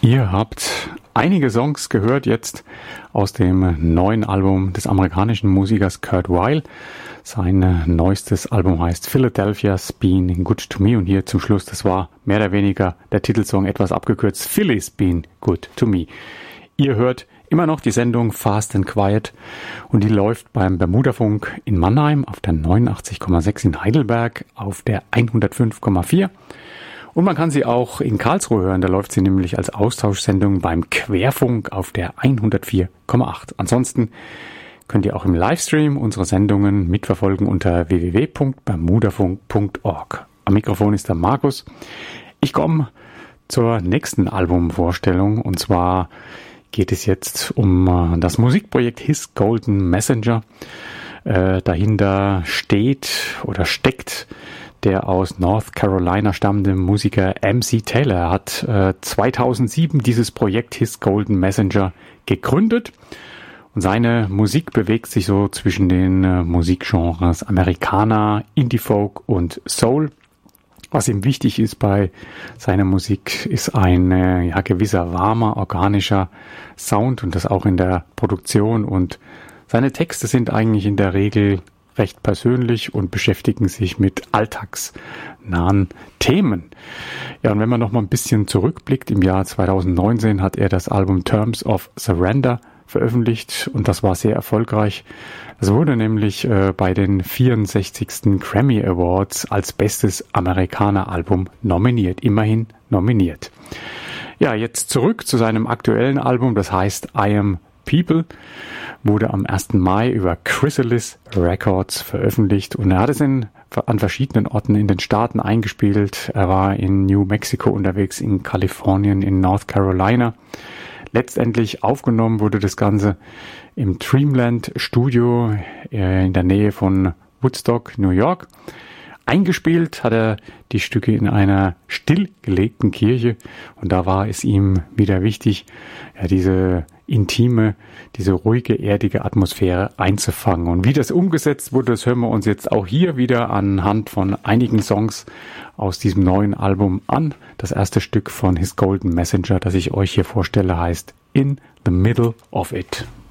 Ihr habt einige Songs gehört jetzt aus dem neuen Album des amerikanischen Musikers Kurt Weill. Sein neuestes Album heißt Philadelphia's Been Good to Me und hier zum Schluss, das war mehr oder weniger der Titelsong, etwas abgekürzt, Philly's Been Good to Me. Ihr hört immer noch die Sendung Fast and Quiet und die läuft beim Bermudafunk in Mannheim auf der 89,6 in Heidelberg auf der 105,4. Und man kann sie auch in Karlsruhe hören, da läuft sie nämlich als Austauschsendung beim Querfunk auf der 104,8. Ansonsten könnt ihr auch im Livestream unsere Sendungen mitverfolgen unter www.bermudafunk.org. Am Mikrofon ist der Markus. Ich komme zur nächsten Albumvorstellung und zwar geht es jetzt um das Musikprojekt His Golden Messenger. Dahinter steht oder steckt der aus North Carolina stammende Musiker MC Taylor. Er hat 2007 dieses Projekt His Golden Messenger gegründet. Und seine Musik bewegt sich so zwischen den Musikgenres Americana, Indie-Folk und Soul. Was ihm wichtig ist bei seiner Musik, ist ein gewisser warmer, organischer Sound und das auch in der Produktion. Und seine Texte sind eigentlich in der Regel recht persönlich und beschäftigen sich mit alltagsnahen Themen. Ja, und wenn man noch mal ein bisschen zurückblickt, im Jahr 2019 hat er das Album Terms of Surrender veröffentlicht und das war sehr erfolgreich. Es wurde nämlich bei den 64. Grammy Awards als bestes Amerikaner-Album nominiert, immerhin nominiert. Ja, jetzt zurück zu seinem aktuellen Album, das heißt I Am People, wurde am 1. Mai über Chrysalis Records veröffentlicht und er hat es an verschiedenen Orten in den Staaten eingespielt. Er war in New Mexico unterwegs, in Kalifornien, in North Carolina. Letztendlich aufgenommen wurde das Ganze im Dreamland Studio in der Nähe von Woodstock, New York. Eingespielt hat er die Stücke in einer stillgelegten Kirche und da war es ihm wieder wichtig, ja, diese intime, diese ruhige, erdige Atmosphäre einzufangen. Und wie das umgesetzt wurde, das hören wir uns jetzt auch hier wieder anhand von einigen Songs aus diesem neuen Album an. Das erste Stück von His Golden Messenger, das ich euch hier vorstelle, heißt In the Middle of It.